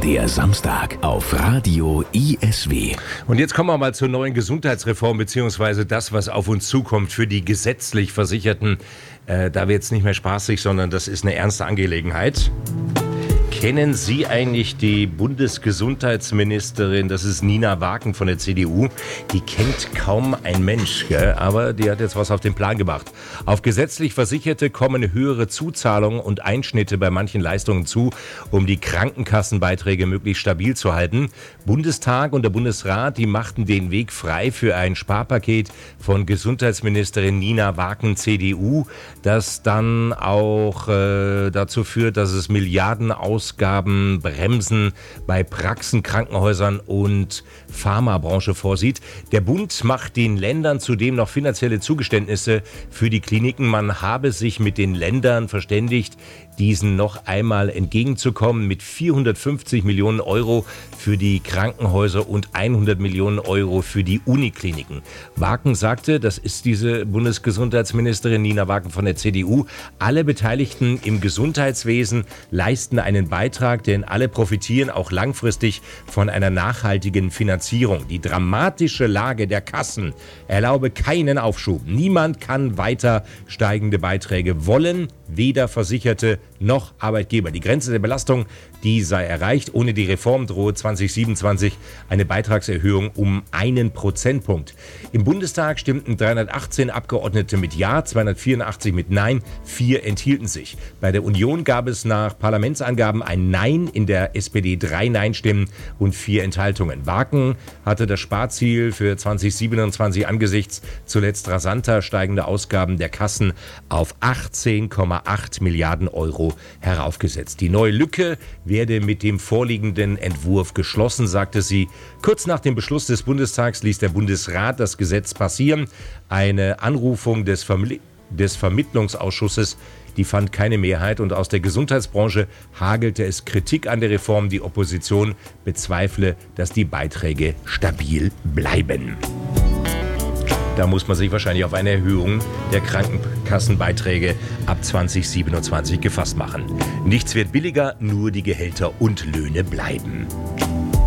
Der Samstag auf Radio ISW. Und jetzt kommen wir mal zur neuen Gesundheitsreform, beziehungsweise das, was auf uns zukommt für die gesetzlich Versicherten. Da wird es nicht mehr spaßig, sondern das ist eine ernste Angelegenheit. Kennen Sie eigentlich die Bundesgesundheitsministerin, das ist Nina Wagen von der CDU, die kennt kaum ein Mensch, gell? Aber die hat jetzt was auf den Plan gebracht. Auf gesetzlich Versicherte kommen höhere Zuzahlungen und Einschnitte bei manchen Leistungen zu, um die Krankenkassenbeiträge möglichst stabil zu halten. Bundestag und der Bundesrat, die machten den Weg frei für ein Sparpaket von Gesundheitsministerin Nina Wagen, CDU, das dann auch dazu führt, dass es Milliarden Ausgabenbremsen bei Praxen, Krankenhäusern und Pharmabranche vorsieht. Der Bund macht den Ländern zudem noch finanzielle Zugeständnisse für die Kliniken. Man habe sich mit den Ländern verständigt, diesen noch einmal entgegenzukommen mit 450 Millionen Euro für die Krankenhäuser und 100 Millionen Euro für die Unikliniken. Wagen sagte, das ist diese Bundesgesundheitsministerin Nina Wagen von der CDU, alle Beteiligten im Gesundheitswesen leisten einen Beitrag, denn alle profitieren auch langfristig von einer nachhaltigen Finanzierung. Die dramatische Lage der Kassen erlaube keinen Aufschub. Niemand kann weiter steigende Beiträge wollen, weder Versicherte noch Arbeitgeber. Die Grenze der Belastung, die sei erreicht. Ohne die Reform drohe 2027 eine Beitragserhöhung um 1 Prozentpunkt. Im Bundestag stimmten 318 Abgeordnete mit Ja, 284 mit Nein, 4 enthielten sich. Bei der Union gab es nach Parlamentsangaben ein Nein, in der SPD 3 Nein-Stimmen und 4 Enthaltungen. Wagen hatte das Sparziel für 2027 angesichts zuletzt rasanter steigender Ausgaben der Kassen auf 18,8 Milliarden Euro heraufgesetzt. Die neue Lücke werde mit dem vorliegenden Entwurf geschlossen, sagte sie. Kurz nach dem Beschluss des Bundestags ließ der Bundesrat das Gesetz passieren. Eine Anrufung des Vermittlungsausschusses, die fand keine Mehrheit und aus der Gesundheitsbranche hagelte es Kritik an der Reform. Die Opposition bezweifle, dass die Beiträge stabil bleiben. Da muss man sich wahrscheinlich auf eine Erhöhung der Krankenkassenbeiträge ab 2027 gefasst machen. Nichts wird billiger, nur die Gehälter und Löhne bleiben.